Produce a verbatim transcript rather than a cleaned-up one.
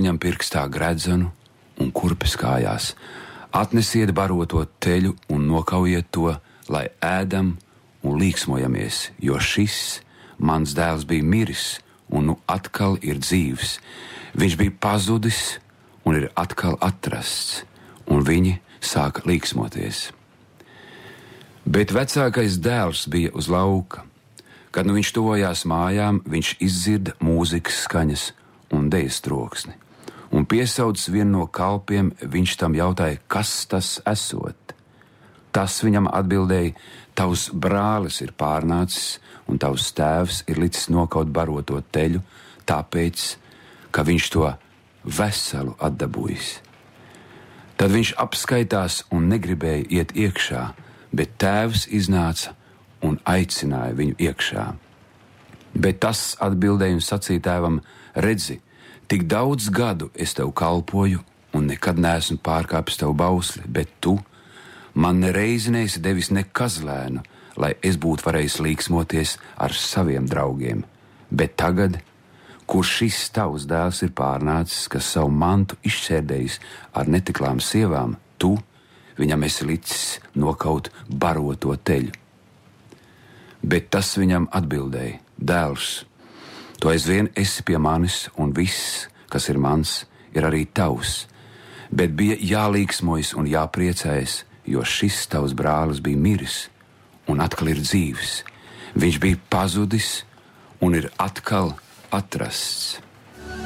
viņam pirkstā gredzenu un kurpes kājās. Atnesiet baroto teļu un nokaujiet to, lai ēdam un līksmojamies, jo šis mans dēls bija miris un nu atkal ir dzīvs. Viņš bija pazudis un ir atkal atrasts, un viņi sāka līksmoties. Bet vecākais dēls bija uz lauka. Kad nu viņš tojās mājām, viņš izdzirda mūzikas skaņas un dejas troksni. Un piesaucis vienu no kalpiem, viņš tam jautāja, kas tas esot. Tas viņam atbildēja, tavs brālis ir pārnācis, un tavs tēvs ir licis nokaut baroto teļu, tāpēc, ka viņš to veselu atdabūjis. Tad viņš apskaitās un negribēja iet iekšā, bet tēvs iznāca un aicināja viņu iekšā. Bet tas atbildēja un sacīja tēvam, redzi, tik daudz gadu es tev kalpoju un nekad neesmu pārkāpis tavu bausli, bet tu man nereizi neesi devis ne kazlēnu, lai es būtu varējis līksmoties ar saviem draugiem. Bet tagad, kur šis tavs dēls ir pārnācis, kas savu mantu izšķērdējis ar netiklām sievām, tu viņam esi licis nokaut baroto teļu. Bet tas viņam atbildēja, dēls, tu aizvien esi pie manis, un viss, kas ir mans, ir arī tavs. Bet bija jālīksmojas un jāpriecājas, jo šis tavs brālis bija miris un atkal ir dzīvs. Viņš bija pazudis un ir atkal atrasts.